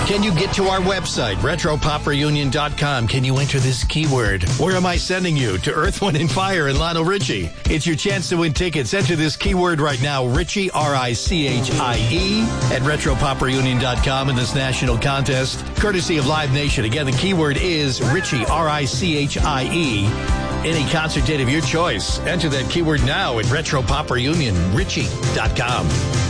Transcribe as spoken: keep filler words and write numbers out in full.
Can you get to our website, retro pop reunion dot com? Can you enter this keyword? Where am I sending you? To Earth, Wind, and Fire and Lionel Richie. It's your chance to win tickets. Enter this keyword right now, Richie, R I C H I E, at retro pop reunion dot com in this national contest, courtesy of Live Nation. Again, the keyword is Richie, R I C H I E. Any concert date of your choice. Enter that keyword now at retro pop reunion richie dot com.